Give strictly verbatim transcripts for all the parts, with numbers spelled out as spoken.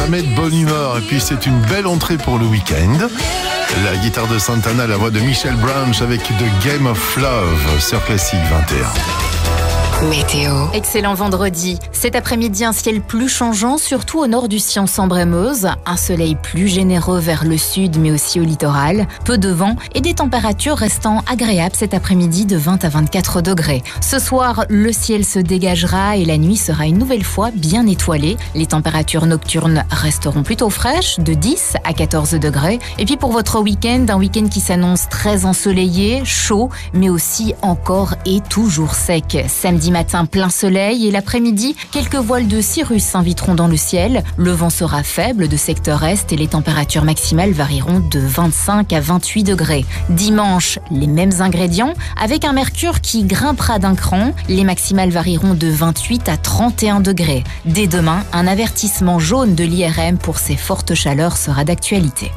met de bonne humeur et puis c'est une belle entrée pour le week-end. La guitare de Santana, la voix de Michel Branch avec The Game of Love sur Classique vingt et un. Météo. Excellent vendredi. Cet après-midi, un ciel plus changeant, surtout au nord du Cian-Sambre-et-Meuse. Un soleil plus généreux vers le sud, mais aussi au littoral. Peu de vent et des températures restant agréables cet après-midi de vingt à vingt-quatre degrés. Ce soir, le ciel se dégagera et la nuit sera une nouvelle fois bien étoilée. Les températures nocturnes resteront plutôt fraîches, de dix à quatorze degrés. Et puis pour votre week-end, un week-end qui s'annonce très ensoleillé, chaud, mais aussi encore et toujours sec. Samedi matin, plein soleil et l'après-midi, quelques voiles de cirrus s'inviteront dans le ciel. Le vent sera faible de secteur est et les températures maximales varieront de vingt-cinq à vingt-huit degrés. Dimanche, les mêmes ingrédients avec un mercure qui grimpera d'un cran. Les maximales varieront de vingt-huit à trente et un degrés. Dès demain, un avertissement jaune de l'I R M pour ces fortes chaleurs sera d'actualité.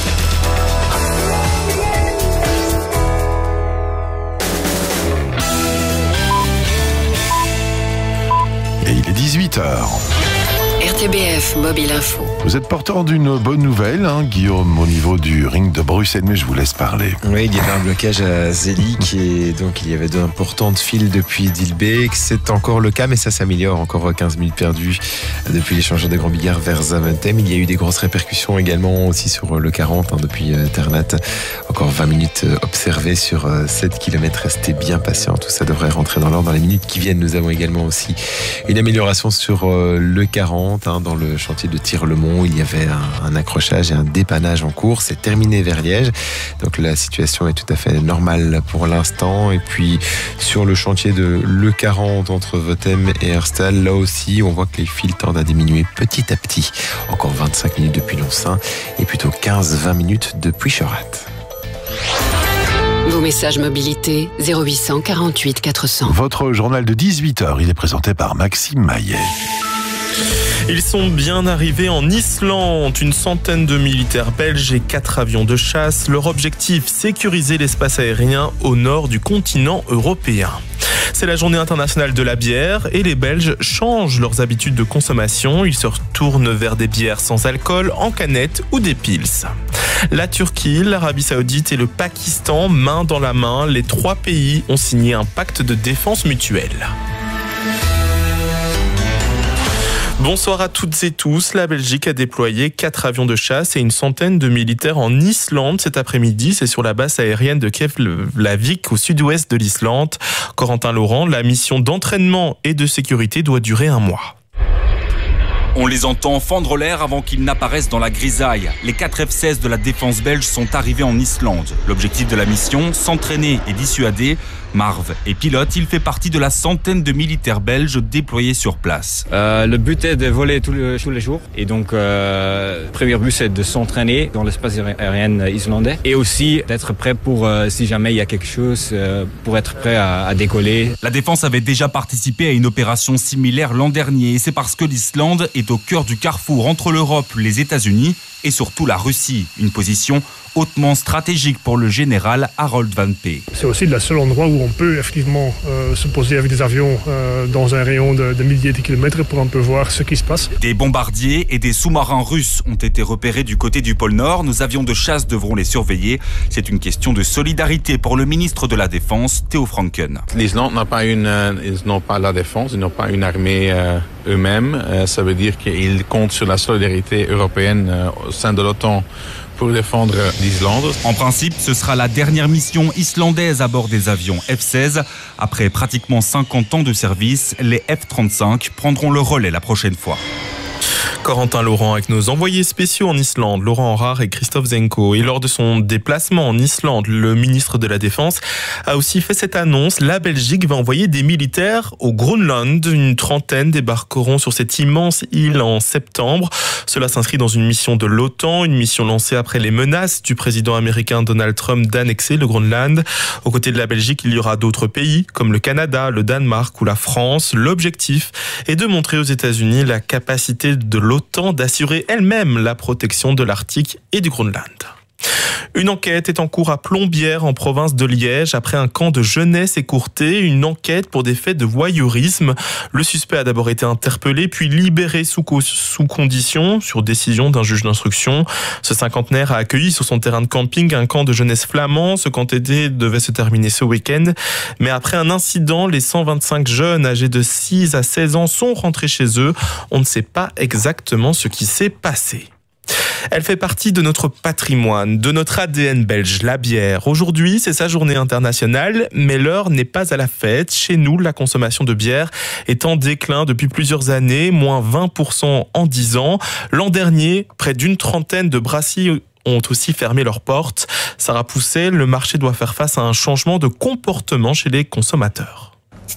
Et il est dix-huit heures. R T B F Mobile Info. Vous êtes porteur d'une bonne nouvelle, hein, Guillaume, au niveau du ring de Bruxelles, mais je vous laisse parler. Oui, il y avait un blocage à Zelig et donc il y avait d'importantes files depuis Dilbeek. C'est encore le cas, mais ça s'améliore. Encore quinze minutes perdues depuis l'échangeur de Grand Bigard vers Zaventem. Il y a eu des grosses répercussions également aussi sur le quarante hein, depuis Ternat. Encore vingt minutes observées sur sept kilomètres. Restez bien patient. Tout ça devrait rentrer dans l'ordre dans les minutes qui viennent. Nous avons également aussi une amélioration sur le quarante. Dans le chantier de Tir-le-Mont, il y avait un, un accrochage et un dépannage en cours. C'est terminé vers Liège. Donc la situation est tout à fait normale pour l'instant. Et puis sur le chantier de l'E quarante entre Votem et Herstal, là aussi, on voit que les files tendent à diminuer petit à petit. Encore vingt-cinq minutes depuis Loncin et plutôt quinze à vingt minutes depuis Chorat. Vos messages mobilité zéro huit cent quarante-huit quatre cents. Votre journal de dix-huit heures, il est présenté par Maxime Maillet. Ils sont bien arrivés en Islande, une centaine de militaires belges et quatre avions de chasse. Leur objectif, sécuriser l'espace aérien au nord du continent européen. C'est la journée internationale de la bière et les Belges changent leurs habitudes de consommation. Ils se retournent vers des bières sans alcool, en canette ou des pils. La Turquie, l'Arabie Saoudite et le Pakistan, main dans la main, les trois pays ont signé un pacte de défense mutuelle. Bonsoir à toutes et tous. La Belgique a déployé quatre avions de chasse et une centaine de militaires en Islande cet après-midi. C'est sur la base aérienne de Keflavik au sud-ouest de l'Islande. Corentin Laurent, la mission d'entraînement et de sécurité doit durer un mois. On les entend fendre l'air avant qu'ils n'apparaissent dans la grisaille. Les quatre F seize de la défense belge sont arrivés en Islande. L'objectif de la mission, s'entraîner et dissuader. Marv est pilote, il fait partie de la centaine de militaires belges déployés sur place. Euh, le but est de voler tous les, tous les jours. Et donc, euh, le premier but, c'est de s'entraîner dans l'espace aérien islandais. Et aussi d'être prêt pour, euh, si jamais il y a quelque chose, euh, pour être prêt à, à décoller. La défense avait déjà participé à une opération similaire l'an dernier. Et c'est parce que l'Islande est au cœur du carrefour entre l'Europe, les États-Unis et surtout la Russie. Une position hautement stratégique pour le général Harold Van P. C'est aussi le seul endroit où on peut effectivement euh, se poser avec des avions euh, dans un rayon de, de milliers de kilomètres pour un peu voir ce qui se passe. Des bombardiers et des sous-marins russes ont été repérés du côté du pôle Nord. Nos avions de chasse devront les surveiller. C'est une question de solidarité pour le ministre de la Défense, Theo Franken. L'Islande n'a pas une, euh, ils n'ont pas la défense, ils n'ont pas une armée euh, eux-mêmes. Euh, ça veut dire qu'ils comptent sur la solidarité européenne euh, au sein de l'OTAN pour défendre l'Islande. En principe, ce sera la dernière mission islandaise à bord des avions F seize. Après pratiquement cinquante ans de service, les F trente-cinq prendront le relais la prochaine fois. Corentin Laurent avec nos envoyés spéciaux en Islande, Laurent Rard et Christophe Zenko. Et lors de son déplacement en Islande, le ministre de la Défense a aussi fait cette annonce. La Belgique va envoyer des militaires au Groenland. Une trentaine débarqueront sur cette immense île en septembre. Cela s'inscrit dans une mission de l'OTAN, une mission lancée après les menaces du président américain Donald Trump d'annexer le Groenland. Aux côtés de la Belgique, il y aura d'autres pays comme le Canada, le Danemark ou la France. L'objectif est de montrer aux États-Unis la capacité de l'OTAN d'assurer elle-même la protection de l'Arctique et du Groenland. Une enquête est en cours à Plombières, en province de Liège, après un camp de jeunesse écourté. Une enquête pour des faits de voyeurisme. Le suspect a d'abord été interpellé, puis libéré sous, co- sous condition, sur décision d'un juge d'instruction. Ce cinquantenaire a accueilli sur son terrain de camping un camp de jeunesse flamand. Ce camp été devait se terminer ce week-end. Mais après un incident, les cent vingt-cinq jeunes âgés de six à seize ans sont rentrés chez eux. On ne sait pas exactement ce qui s'est passé. Elle fait partie de notre patrimoine, de notre A D N belge, la bière. Aujourd'hui, c'est sa journée internationale, mais l'heure n'est pas à la fête. Chez nous, la consommation de bière est en déclin depuis plusieurs années, moins vingt pour cent en dix ans. L'an dernier, près d'une trentaine de brasseries ont aussi fermé leurs portes. Sarah Pousset, le marché doit faire face à un changement de comportement chez les consommateurs.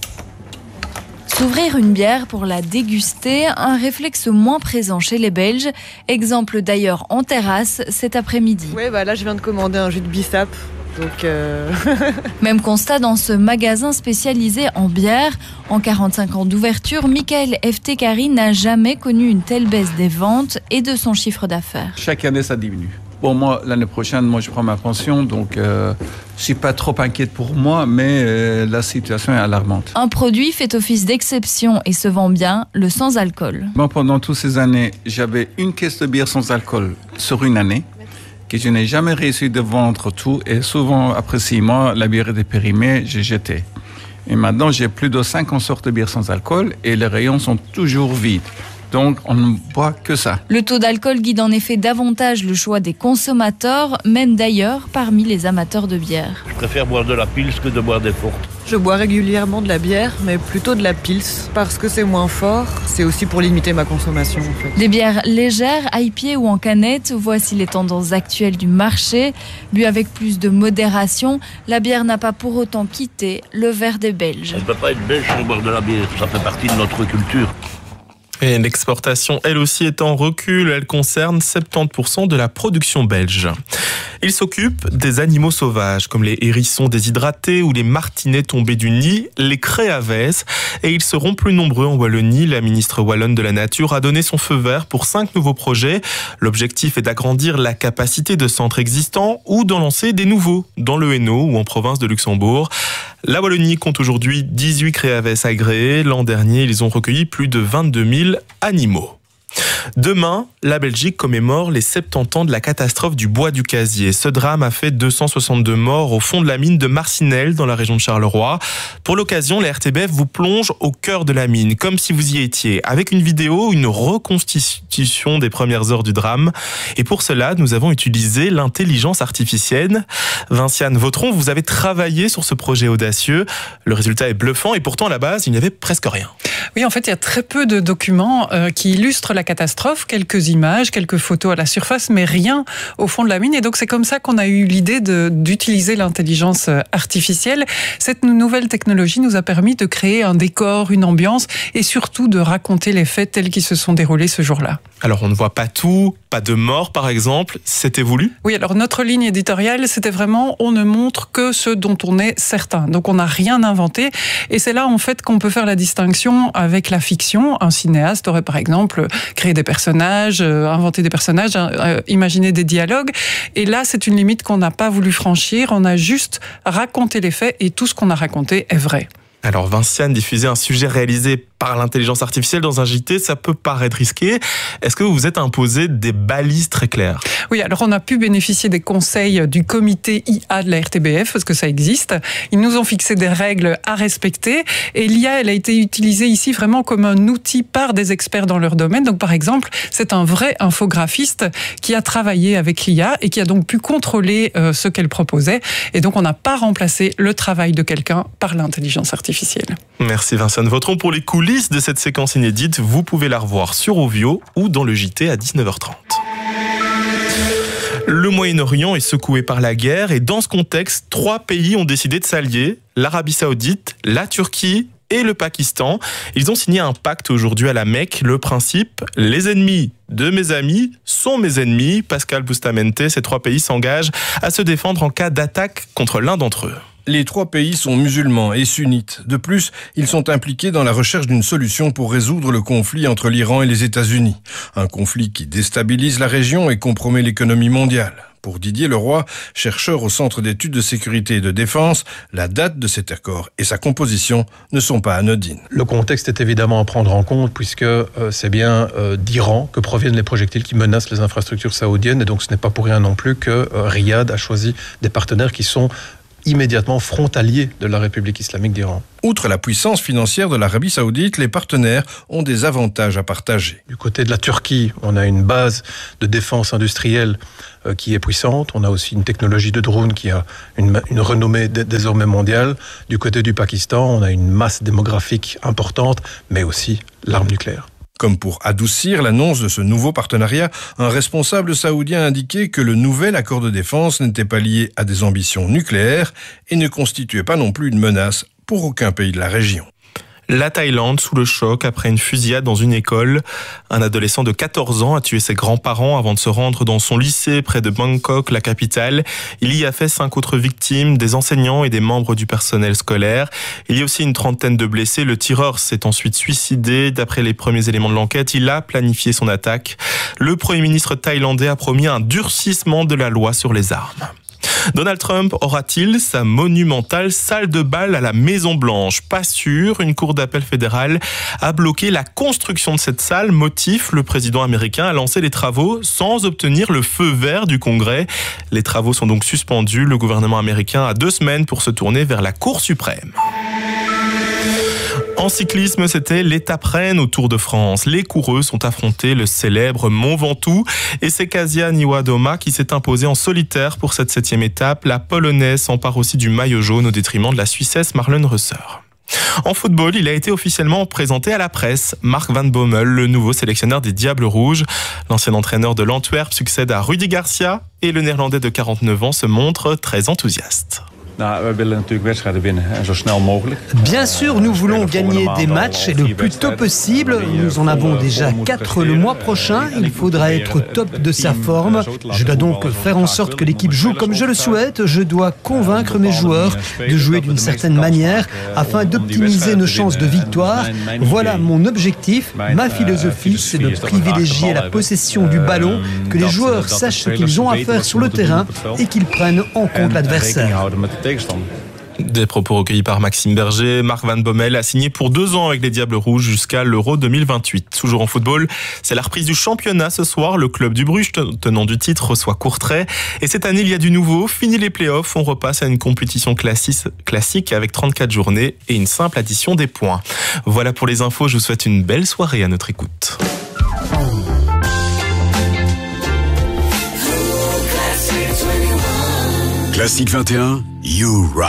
S'ouvrir une bière pour la déguster, un réflexe moins présent chez les Belges. Exemple d'ailleurs en terrasse cet après-midi. Oui, bah là je viens de commander un jus de bissap. Donc euh... Même constat dans ce magasin spécialisé en bière. En quarante-cinq ans d'ouverture, Michael Eftekari n'a jamais connu une telle baisse des ventes et de son chiffre d'affaires. Chaque année, ça diminue. Bon, moi, l'année prochaine, moi, je prends ma pension, donc euh, je suis pas trop inquiète pour moi, mais euh, la situation est alarmante. Un produit fait office d'exception et se vend bien, le sans-alcool. Moi, pendant toutes ces années, j'avais une caisse de bière sans alcool sur une année, que je n'ai jamais réussi de vendre tout, et souvent, après six mois, la bière était périmée, j'ai jeté. Et maintenant, j'ai plus de cinquante sortes de bière sans alcool, et les rayons sont toujours vides. Donc, on ne boit que ça. Le taux d'alcool guide en effet davantage le choix des consommateurs, même d'ailleurs parmi les amateurs de bière. Je préfère boire de la pils que de boire des fortes. Je bois régulièrement de la bière, mais plutôt de la pils, parce que c'est moins fort. C'est aussi pour limiter ma consommation, en fait. Des bières légères, I P A ou en canette, voici les tendances actuelles du marché. Bu avec plus de modération, la bière n'a pas pour autant quitté le verre des Belges. On ne peut pas être belge sans boire de la bière, ça fait partie de notre culture. Et l'exportation, elle aussi, est en recul. Elle concerne soixante-dix pour cent de la production belge. Il s'occupe des animaux sauvages, comme les hérissons déshydratés ou les martinets tombés du nid, les créaves. Et ils seront plus nombreux en Wallonie. La ministre wallonne de la Nature a donné son feu vert pour cinq nouveaux projets. L'objectif est d'agrandir la capacité de centres existants ou d'en lancer des nouveaux, dans le Hainaut ou en province de Luxembourg. La Wallonie compte aujourd'hui dix-huit créaves agréés. L'an dernier, ils ont recueilli plus de vingt-deux mille animaux. Demain, la Belgique commémore les soixante-dix ans de la catastrophe du bois du Casier. Ce drame a fait deux cent soixante-deux morts au fond de la mine de Marcinelle, dans la région de Charleroi. Pour l'occasion, la R T B F vous plonge au cœur de la mine, comme si vous y étiez, avec une vidéo, une reconstitution des premières heures du drame. Et pour cela, nous avons utilisé l'intelligence artificielle. Vinciane Vautron, vous avez travaillé sur ce projet audacieux. Le résultat est bluffant et pourtant, à la base, il n'y avait presque rien. Oui, en fait, il y a très peu de documents euh, qui illustrent la catastrophe, quelques images, quelques photos à la surface, mais rien au fond de la mine. Et donc, c'est comme ça qu'on a eu l'idée de, d'utiliser l'intelligence artificielle. Cette nouvelle technologie nous a permis de créer un décor, une ambiance et surtout de raconter les faits tels qu'ils se sont déroulés ce jour-là. Alors, on ne voit pas tout, pas de mort, par exemple. C'était voulu ? Oui, alors notre ligne éditoriale, c'était vraiment on ne montre que ce dont on est certain. Donc, on n'a rien inventé. Et c'est là, en fait, qu'on peut faire la distinction avec la fiction. Un cinéaste aurait, par exemple, créé des personnages, euh, inventer des personnages, euh, imaginer des dialogues. Et là, c'est une limite qu'on n'a pas voulu franchir. On a juste raconté les faits et tout ce qu'on a raconté est vrai. Alors Vinciane, diffuser un sujet réalisé par l'intelligence artificielle dans un J T, ça peut paraître risqué. Est-ce que vous vous êtes imposé des balises très claires ? Oui, alors on a pu bénéficier des conseils du comité I A de la R T B F, parce que ça existe. Ils nous ont fixé des règles à respecter. Et l'I A, elle a été utilisée ici vraiment comme un outil par des experts dans leur domaine. Donc par exemple, c'est un vrai infographiste qui a travaillé avec l'I A et qui a donc pu contrôler euh, ce qu'elle proposait. Et donc on n'a pas remplacé le travail de quelqu'un par l'intelligence artificielle. Merci Vinciane Vautron pour les coulisses de cette séquence inédite. Vous pouvez la revoir sur Ovio ou dans le J T à dix-neuf heures trente. Le Moyen-Orient est secoué par la guerre et dans ce contexte, trois pays ont décidé de s'allier, l'Arabie Saoudite, la Turquie et le Pakistan. Ils ont signé un pacte aujourd'hui à la Mecque. Le principe, les ennemis de mes amis sont mes ennemis. Pascal Bustamante, ces trois pays s'engagent à se défendre en cas d'attaque contre l'un d'entre eux. Les trois pays sont musulmans et sunnites. De plus, ils sont impliqués dans la recherche d'une solution pour résoudre le conflit entre l'Iran et les États-Unis. Un conflit qui déstabilise la région et compromet l'économie mondiale. Pour Didier Leroy, chercheur au Centre d'études de sécurité et de défense, la date de cet accord et sa composition ne sont pas anodines. Le contexte est évidemment à prendre en compte puisque euh, c'est bien euh, d'Iran que proviennent les projectiles qui menacent les infrastructures saoudiennes et donc ce n'est pas pour rien non plus que euh, Riyad a choisi des partenaires qui sont immédiatement frontaliers de la République islamique d'Iran. Outre la puissance financière de l'Arabie saoudite, les partenaires ont des avantages à partager. Du côté de la Turquie, on a une base de défense industrielle euh, qui est puissante. On a aussi une technologie de drone qui a une, une renommée d- désormais mondiale. Du côté du Pakistan, on a une masse démographique importante, mais aussi l'arme nucléaire. Comme pour adoucir l'annonce de ce nouveau partenariat, un responsable saoudien a indiqué que le nouvel accord de défense n'était pas lié à des ambitions nucléaires et ne constituait pas non plus une menace pour aucun pays de la région. La Thaïlande sous le choc après une fusillade dans une école. Un adolescent de quatorze ans a tué ses grands-parents avant de se rendre dans son lycée près de Bangkok, la capitale. Il y a fait cinq autres victimes, des enseignants et des membres du personnel scolaire. Il y a aussi une trentaine de blessés. Le tireur s'est ensuite suicidé. D'après les premiers éléments de l'enquête, il a planifié son attaque. Le Premier ministre thaïlandais a promis un durcissement de la loi sur les armes. Donald Trump aura-t-il sa monumentale salle de bal à la Maison-Blanche ? Pas sûr. Une cour d'appel fédérale a bloqué la construction de cette salle. Motif, le président américain a lancé les travaux sans obtenir le feu vert du Congrès. Les travaux sont donc suspendus. Le gouvernement américain a deux semaines pour se tourner vers la Cour suprême. En cyclisme, c'était l'étape reine au Tour de France. Les coureux sont affrontés le célèbre Mont Ventoux et c'est Kasia Niewiadoma qui s'est imposée en solitaire pour cette septième étape. La Polonaise s'empare aussi du maillot jaune au détriment de la Suissesse Marlene Reusser. En football, il a été officiellement présenté à la presse. Mark Van Bommel, le nouveau sélectionneur des Diables Rouges. L'ancien entraîneur de l'Antwerp succède à Rudi Garcia et le néerlandais de quarante-neuf ans se montre très enthousiaste. Bien sûr, nous voulons gagner des matchs et le plus tôt possible. Nous en avons déjà quatre le mois prochain. Il faudra être au top de sa forme. Je dois donc faire en sorte que l'équipe joue comme je le souhaite. Je dois convaincre mes joueurs de jouer d'une certaine manière afin d'optimiser nos chances de victoire. Voilà mon objectif. Ma philosophie, c'est de privilégier la possession du ballon, que les joueurs sachent ce qu'ils ont à faire sur le terrain et qu'ils prennent en compte l'adversaire. Des propos recueillis par Maxime Berger. Mark Van Bommel a signé pour deux ans avec les Diables Rouges jusqu'à l'Euro deux mille vingt-huit. Toujours en football, c'est la reprise du championnat ce soir. Le club du Bruges, tenant du titre, reçoit Courtrai. Et cette année, il y a du nouveau. Fini les playoffs, on repasse à une compétition classique avec trente-quatre journées et une simple addition des points. Voilà pour les infos. Je vous souhaite une belle soirée à notre écoute. Classique vingt et un, You Rock.